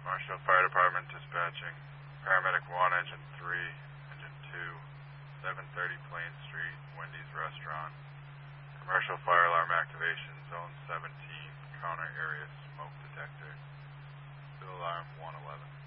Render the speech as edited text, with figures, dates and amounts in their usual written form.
Marshall Fire Department dispatching. Paramedic 1, Engine 3, Engine 2, 730 Plain Street, Wendy's Restaurant. Commercial fire alarm activation, Zone 17, counter area smoke detector. Still alarm 111.